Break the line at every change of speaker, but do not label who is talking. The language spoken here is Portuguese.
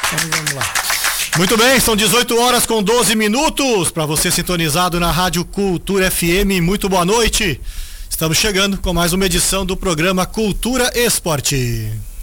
Então vamos lá. Muito bem, são 18 horas com 12 minutos. Para você sintonizado na Rádio Cultura FM, muito boa noite. Estamos chegando com mais uma edição do programa Cultura Esporte.